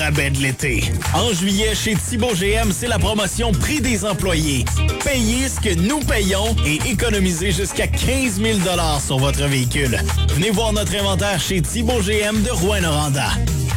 rabais de l'été. En juillet, chez Thibaut GM, c'est la promotion Prix des employés. Payez ce que nous payons et économisez jusqu'à 15 000 $ sur votre véhicule. Venez voir notre inventaire chez Thibaut GM de Rouyn-Noranda.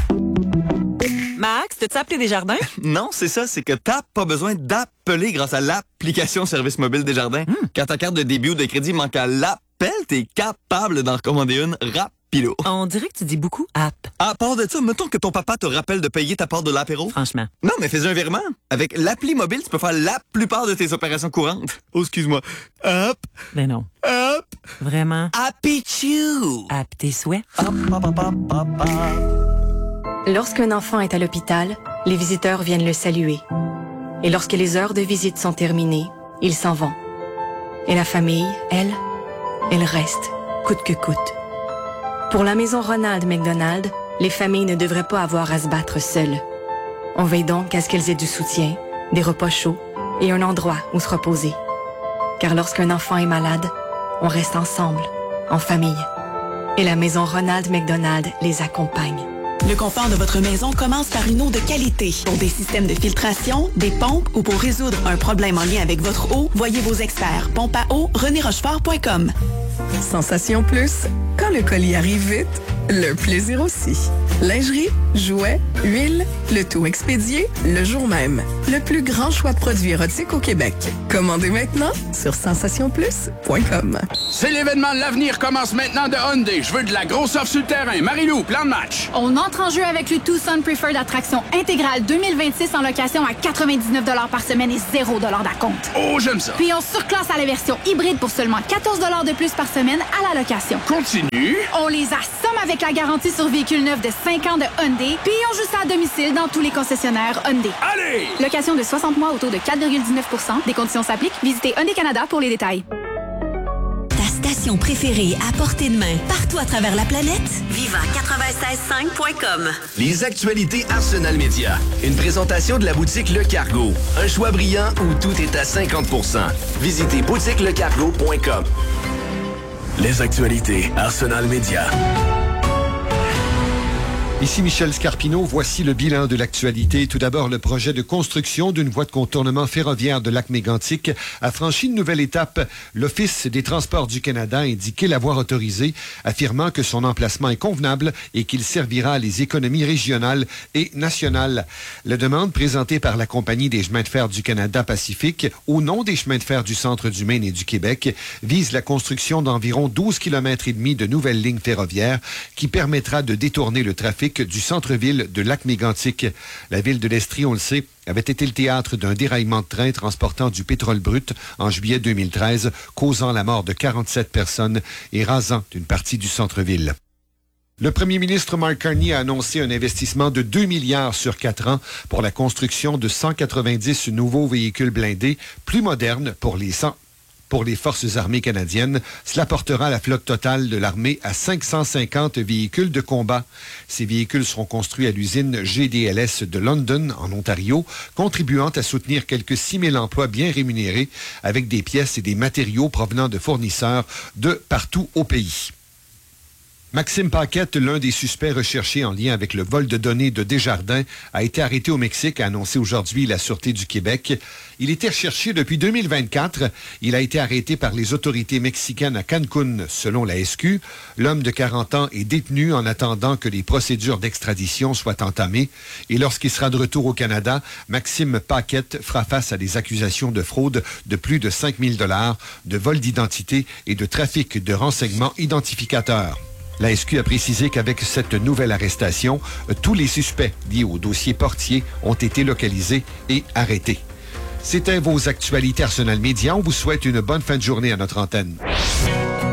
Max, t'as-tu appelé Desjardins? Non, c'est ça, c'est que t'as pas besoin d'appeler grâce à l'application Service mobile Desjardins. Quand ta carte de débit ou de crédit manque à l'appel, t'es capable d'en recommander une rapido. On dirait que tu dis beaucoup app. À part de ça, mettons que ton papa te rappelle de payer ta part de l'apéro. Franchement. Non, mais fais un virement. Avec l'appli mobile, tu peux faire la plupart de tes opérations courantes. Oh, excuse-moi. Hop. Ben non. Hop. Vraiment. Happy-choo. App tes souhaits. Hop, hop, hop, hop, hop, hop. Lorsqu'un enfant est à l'hôpital, les visiteurs viennent le saluer. Et lorsque les heures de visite sont terminées, ils s'en vont. Et la famille, elle reste, coûte que coûte. Pour la maison Ronald McDonald, les familles ne devraient pas avoir à se battre seules. On veille donc à ce qu'elles aient du soutien, des repas chauds et un endroit où se reposer. Car lorsqu'un enfant est malade, on reste ensemble, en famille. Et la maison Ronald McDonald les accompagne. Le confort de votre maison commence par une eau de qualité. Pour des systèmes de filtration, des pompes ou pour résoudre un problème en lien avec votre eau, voyez vos experts. Pompe à eau, renérochefort.com. Sensation Plus, quand le colis arrive vite, le plaisir aussi. Lingerie, jouets, huile, le tout expédié le jour même. Le plus grand choix de produits érotiques au Québec. Commandez maintenant sur sensationplus.com. C'est l'événement de l'avenir commence maintenant de Hyundai. Je veux de la grosse offre sur le terrain. Marie-Lou, plan de match. On entre en jeu avec le Tucson Preferred Attraction intégrale 2026 en location à 99 $ par semaine et 0 $ d'acompte. Oh, j'aime ça. Puis on surclasse à la version hybride pour seulement 14 $ de plus par semaine à la location. Continue. On les assomme avec la garantie sur véhicule neuf de 5 ans de Hyundai, puis on joue ça à domicile dans tous les concessionnaires Hyundai. Allez! Location de 60 mois au taux de 4,19 %. Des conditions s'appliquent. Visitez Hyundai Canada pour les détails. Ta station préférée à portée de main, partout à travers la planète? Viva965.com. Les actualités Arsenal Média. Une présentation de la boutique Le Cargo. Un choix brillant où tout est à 50 %. Visitez boutiquelecargo.com. Les actualités Arsenal Média. Ici Michel Scarpino, voici le bilan de l'actualité. Tout d'abord, le projet de construction d'une voie de contournement ferroviaire de Lac-Mégantic a franchi une nouvelle étape. L'Office des transports du Canada a indiqué l'avoir autorisé, affirmant que son emplacement est convenable et qu'il servira à les économies régionales et nationales. La demande présentée par la Compagnie des chemins de fer du Canada Pacifique, au nom des chemins de fer du centre du Maine et du Québec, vise la construction d'environ 12,5 km de nouvelles lignes ferroviaires qui permettra de détourner le trafic du centre-ville de Lac-Mégantic. La ville de l'Estrie, on le sait, avait été le théâtre d'un déraillement de train transportant du pétrole brut en juillet 2013, causant la mort de 47 personnes et rasant une partie du centre-ville. Le premier ministre Mark Carney a annoncé un investissement de 2 milliards sur 4 ans pour la construction de 190 nouveaux véhicules blindés plus modernes pour les forces armées canadiennes. Cela portera la flotte totale de l'armée à 550 véhicules de combat. Ces véhicules seront construits à l'usine GDLS de London, en Ontario, contribuant à soutenir quelques 6 000 emplois bien rémunérés avec des pièces et des matériaux provenant de fournisseurs de partout au pays. Maxime Paquette, l'un des suspects recherchés en lien avec le vol de données de Desjardins, a été arrêté au Mexique, a annoncé aujourd'hui la Sûreté du Québec. Il était recherché depuis 2024. Il a été arrêté par les autorités mexicaines à Cancun, selon la SQ. L'homme de 40 ans est détenu en attendant que les procédures d'extradition soient entamées. Et lorsqu'il sera de retour au Canada, Maxime Paquette fera face à des accusations de fraude de plus de 5 000 $, de vol d'identité et de trafic de renseignements identificateurs. La SQ a précisé qu'avec cette nouvelle arrestation, tous les suspects liés au dossier Portier ont été localisés et arrêtés. C'était vos actualités Arsenal Média. On vous souhaite une bonne fin de journée à notre antenne.